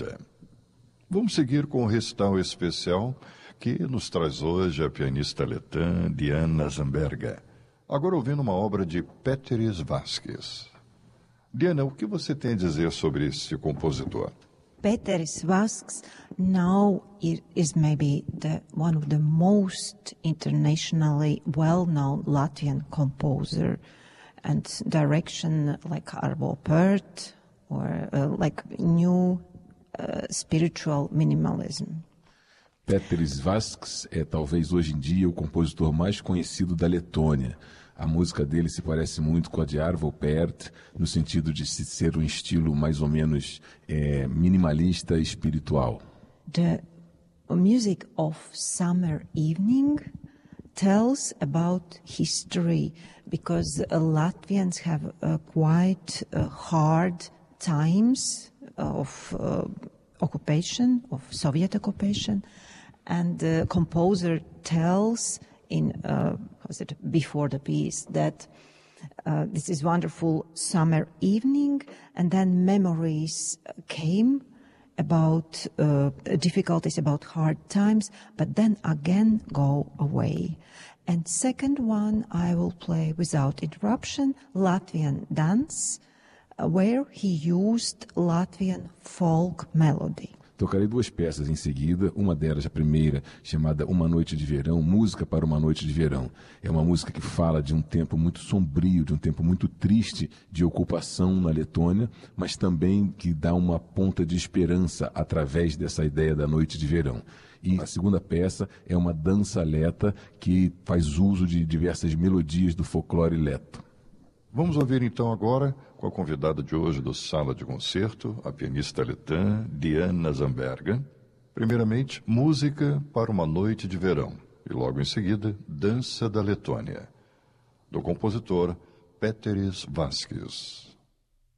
Leta. Vamos seguir com o recital especial que nos traz hoje a pianista letã Diana Zamberga, agora ouvindo uma obra de Péteris Vasquez. Diana, o que você tem a dizer sobre esse compositor? Péteris Vasquez now is maybe one of the most internationally well-known Latvian composer, and direction like Arvo Pärt or like new spiritual minimalism. Péteris Vasquez é talvez hoje em dia o compositor mais conhecido da Letônia. A música dele se parece muito com a de Arvo Pärt, no sentido de ser um estilo mais ou menos minimalista e espiritual. The music of Summer Evening tells about history, because Latvians have quite hard times of occupation, of Soviet occupation, and the composer tells in Before the Peace that this is wonderful summer evening, and then memories came about difficulties, about hard times, but then again go away. And second one, I will play without interruption Latvian dance, where he used Latvian folk melody. Tocarei duas peças em seguida, uma delas, a primeira, chamada Uma Noite de Verão, Música para uma Noite de Verão. É uma música que fala de um tempo muito sombrio, de um tempo muito triste de ocupação na Letônia, mas também que dá uma ponta de esperança através dessa ideia da noite de verão. E a segunda peça é uma dança leta que faz uso de diversas melodias do folclore leto. Vamos ouvir então agora, com a convidada de hoje do Sala de Concerto, a pianista letã Diana Zamberga, primeiramente, Música para uma Noite de Verão, e logo em seguida, Dança da Letônia, do compositor Péteris Vasquez.